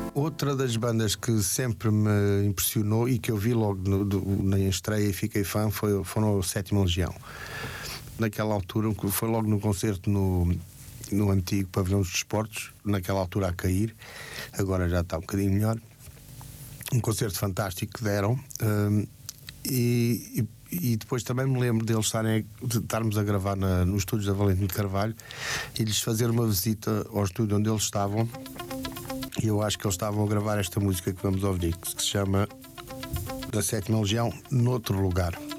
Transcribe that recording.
Outra das bandas que sempre me impressionou e que eu vi logo na estreia e fiquei fã foram o Sétima Legião. Naquela altura, foi logo no concerto no antigo Pavilhão dos Desportos, naquela altura a cair, agora já está um bocadinho melhor. Um concerto fantástico que deram. E depois também me lembro deles estarmos a gravar nos estúdios da Valentim de Carvalho e lhes fazer uma visita ao estúdio onde eles estavam, e eu acho que eles estavam a gravar esta música que vamos ouvir, que se chama Da Sétima Legião, Noutro Lugar.